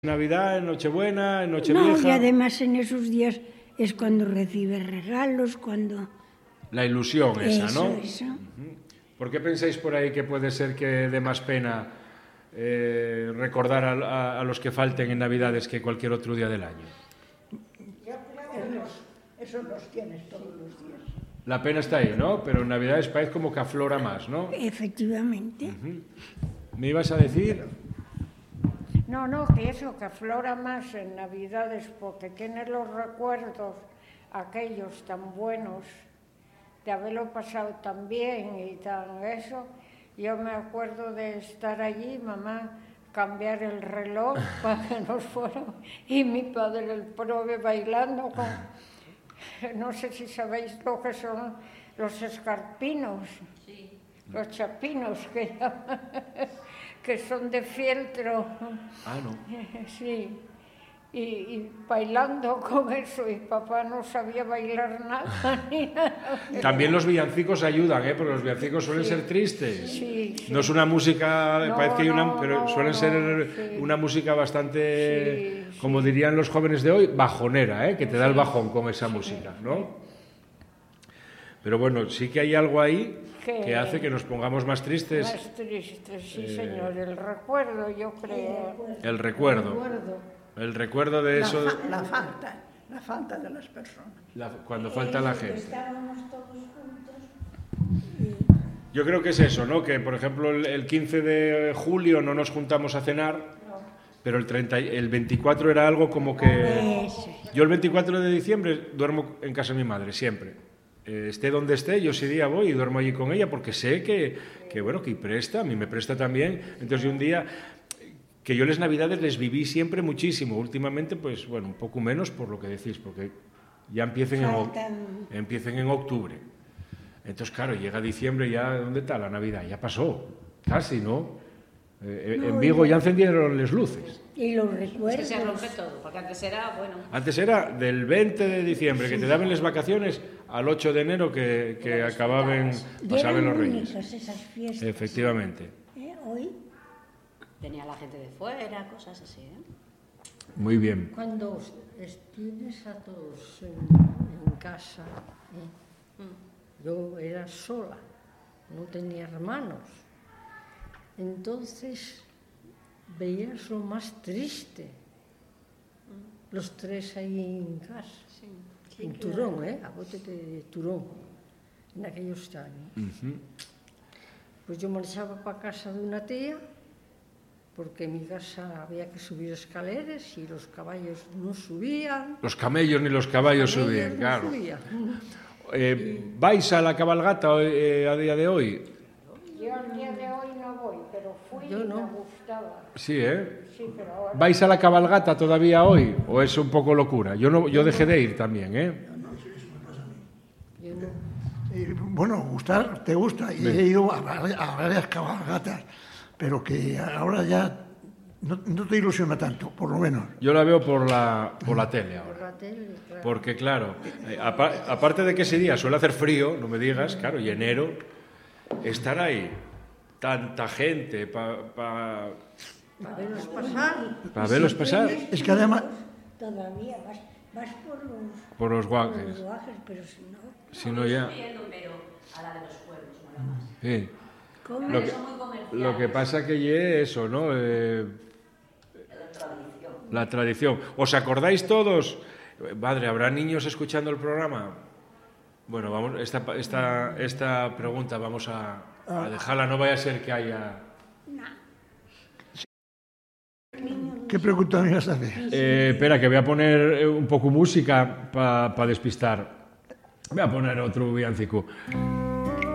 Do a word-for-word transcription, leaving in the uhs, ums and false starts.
Navidad, en Nochebuena, en No, Nochevieja. y además en esos días es cuando recibes regalos, cuando... La ilusión esa, Eso, ¿no? eso. ¿Por qué pensáis por ahí que puede ser que dé más pena eh, recordar a, a- a los que falten en Navidades que cualquier otro día del año? Yo creo que los, eso los tienes todos los días. La pena está ahí, ¿no? Pero en Navidades parece como que aflora más, ¿no? Efectivamente. ¿Me ibas a decir? No, no, que eso, que aflora más en Navidades porque tienes los recuerdos aquellos tan buenos de haberlo pasado tan bien y tan eso. Yo me acuerdo de estar allí, mamá, cambiar el reloj para que nos fueran y mi padre el prove bailando con... No sé si sabéis lo que son los escarpinos, sí. Los chapinos que llaman, que son de fieltro. Ah, no. Sí, y, y bailando con eso, y papá no sabía bailar nada ni nada. También los villancicos ayudan, ¿eh? Porque los villancicos suelen Sí. ser tristes. Sí, sí. No es una música, No, parece que hay una, no, pero no, suelen no, ser sí. una música bastante, Sí, como sí. dirían los jóvenes de hoy, bajonera, ¿eh? Que te da el bajón con esa música, ¿no? Pero bueno, sí que hay algo ahí Que- que hace que nos pongamos más tristes. Más triste, sí, señor, el recuerdo, yo creo. El recuerdo. El recuerdo de La, eso, fa- la falta, la falta de las personas. la- cuando falta la gente. Estábamos todos juntos. Yo creo que es eso, ¿no? Que, por ejemplo, el, el quince de julio no nos juntamos a cenar, pero el, treinta, y- el veinticuatro era algo como que... Eso. Yo el veinticuatro de diciembre duermo en casa de mi madre, siempre. Eh, esté donde esté, yo ese día voy y duermo allí con ella, porque sé que, que, bueno, que presta, a mí me presta también. Entonces, yo un día... que yo las Navidades les viví siempre muchísimo. Últimamente, pues, bueno, un poco menos por lo que decís, porque ya empiecen, en, oc- Faltan- empiecen en octubre. Entonces, claro, llega diciembre, ya, ¿dónde está la Navidad? Ya pasó, casi, ¿no? Eh, eh, No, en Vigo y- ya encendieron las luces. Y los Es que recuerdos. se rompe todo, porque antes era, bueno, Antes era del veinte de diciembre, que te daban las vacaciones, al ocho de enero que, que acababan, Y pasaban eran los Reyes. únicas esas fiestas. Efectivamente. ¿Eh? Hoy, venía la gente de fuera, cosas así, ¿eh? Muy bien. Cuando es- tienes a todos en, en casa, ¿eh? Yo era sola, no tenía hermanos. Entonces veías lo más triste, los tres ahí en casa, en Turón, ¿eh? A bote de Turón, en aquellos años. Pues yo marchaba para casa de una tía, porque en mi casa había que subir escaleras y los caballos no subían. Los camellos ni los caballos Ellos subían, no claro. subían. Eh, ¿Vais a la cabalgata hoy, eh, a día de hoy? Yo al día de hoy no voy, pero fui Yo y no. me gustaba. Sí, ¿eh? Sí, pero ahora... ¿Vais a la cabalgata todavía hoy? ¿O es un poco locura? Yo, no, yo dejé de ir también, ¿eh? Yo no. Eh, bueno, gustar, te gusta, y he ido a, vari- a varias cabalgatas, pero que ahora ya no, no te ilusiona tanto, por lo menos. Yo la veo por la, por la tele ahora. Por la tele, claro. Porque, claro, eh, apa- aparte de que ese día suele hacer frío, no me digas, claro, y enero, estar ahí, tanta gente, para pa, Para verlos pasar. pa verlos pasar Es que además, todavía vas, vas por los, por los por los guajes. guajes, pero si no, Si no ya... pero a la de los pueblos, mola más. Sí. ¿cómo? Lo que, lo que pasa que ye eso, ¿no? Eh, la tradición. ¿Os acordáis todos? Eh, Madre, ¿habrá niños escuchando el programa? Bueno, vamos, esta, esta, esta pregunta vamos a, a dejarla, no vaya a ser que haya... ¿qué pregunta me ibas a hacer? Eh, espera, que voy a poner eh, un poco música para despistar. Voy a poner otro villancico.